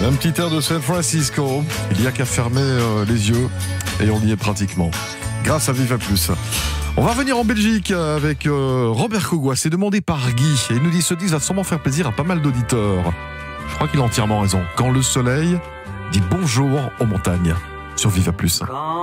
Un petit air de San Francisco. Il n'y a qu'à fermer les yeux et on y est pratiquement. Grâce à Viva Plus. On va venir en Belgique avec Robert Cogua. C'est demandé par Guy. Et il nous dit ce disque va sûrement faire plaisir à pas mal d'auditeurs. Je crois qu'il a entièrement raison. Quand le soleil dit bonjour aux montagnes sur Viva Plus.